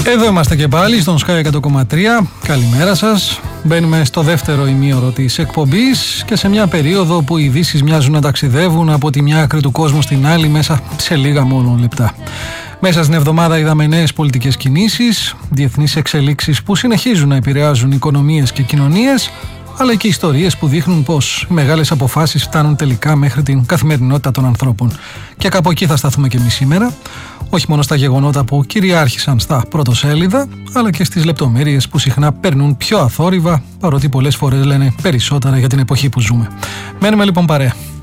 Εδώ είμαστε και πάλι στον Sky 100,3. Καλημέρα σας. Μπαίνουμε στο δεύτερο ημίωρο της εκπομπής και σε μια περίοδο που οι ειδήσεις μοιάζουν να ταξιδεύουν από τη μια άκρη του κόσμου στην άλλη μέσα σε λίγα μόνο λεπτά. Μέσα στην εβδομάδα είδαμε νέες πολιτικές κινήσεις, διεθνείς εξελίξεις που συνεχίζουν να επηρεάζουν οικονομίες και κοινωνίες, αλλά και ιστορίες που δείχνουν πως μεγάλες αποφάσεις φτάνουν τελικά μέχρι την καθημερινότητα των ανθρώπων. Και κάπου εκεί θα σταθούμε και εμείς σήμερα, όχι μόνο στα γεγονότα που κυριάρχησαν στα πρωτοσέλιδα, αλλά και στις λεπτομέρειες που συχνά περνούν πιο αθόρυβα, παρότι πολλές φορές λένε περισσότερα για την εποχή που ζούμε. Μένουμε λοιπόν παρέα.